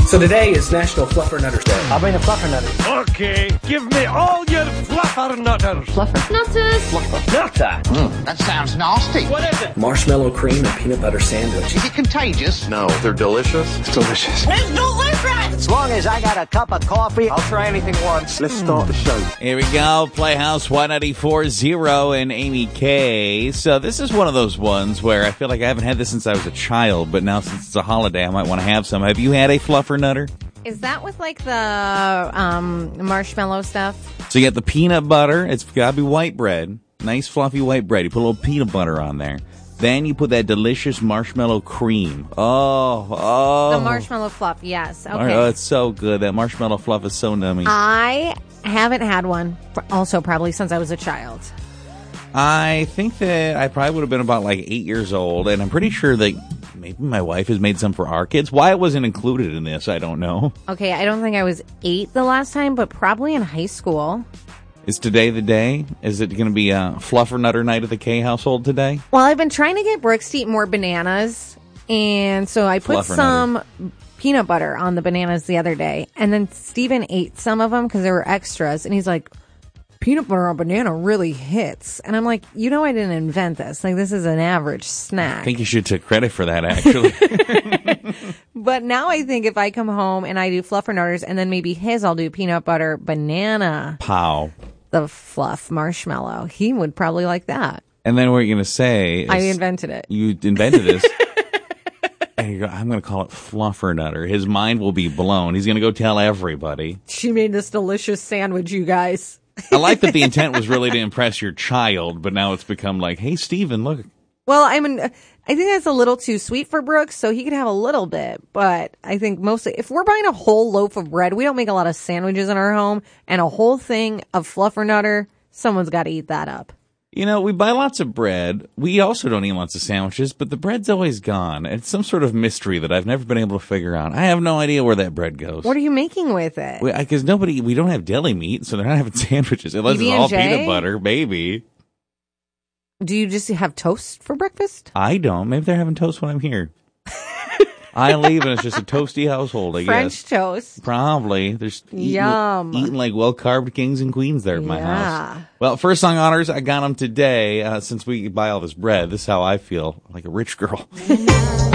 So today is National Fluffernutters Day. I'll bring the fluffernutters. Okay, give me all your fluffernutters. Nutters. Nutter. That sounds nasty. What is it? Marshmallow cream and peanut butter sandwich. Is it contagious? No, they're delicious. It's delicious. It's delicious. As long as I got a cup of coffee, I'll try anything once. Let's start the show. Here we go, Playhouse 194.0 and Amy K. So this is one of those ones where I feel like I haven't had this since I was a child, but now since it's a holiday, I might want to have some. Have you had a fluffernutter? Is that with like the marshmallow stuff? So you got the peanut butter. It's got to be white bread. Nice fluffy white bread. You put a little peanut butter on there. Then you put that delicious marshmallow cream. Oh. The marshmallow fluff, yes. Okay. Oh, it's so good. That marshmallow fluff is so nummy. I haven't had one, also probably since I was a child. I think that I probably would have been about like 8 years old, and I'm pretty sure that maybe my wife has made some for our kids. Why it wasn't included in this, I don't know. Okay, I don't think I was 8 the last time, but probably in high school. Is today the day? Is it going to be a fluffernutter night at the K household today? Well, I've been trying to get Brooks to eat more bananas, and so I put some peanut butter on the bananas the other day, and then Steven ate some of them because they were extras, and he's like, peanut butter on banana really hits. And I'm like, I didn't invent this. Like, this is an average snack. I think you should take credit for that, actually. But now I think if I come home and I do fluffernutters, and then maybe I'll do peanut butter banana. Pow. The fluff marshmallow. He would probably like that. And then what you're going to say is... I invented it. You invented this. And you go, I'm going to call it fluffernutter. His mind will be blown. He's going to go tell everybody. She made this delicious sandwich, you guys. I like that the intent was really to impress your child, but now it's become like, hey, Steven, look. Well, I think that's a little too sweet for Brooks, so he could have a little bit. But I think mostly, if we're buying a whole loaf of bread, we don't make a lot of sandwiches in our home, and a whole thing of fluffernutter, someone's got to eat that up. We buy lots of bread. We also don't eat lots of sandwiches, but the bread's always gone. It's some sort of mystery that I've never been able to figure out. I have no idea where that bread goes. What are you making with it? Because we don't have deli meat, so they're not having sandwiches. Unless it's all peanut butter, baby. Do you just have toast for breakfast? I don't. Maybe they're having toast when I'm here. I leave and it's just a toasty household, I guess. French toast. Probably. There's Yum. Eating like well-carved kings and queens there at my house. Well, first song honors, I got them today. Since we buy all this bread, this is how I feel, like a rich girl.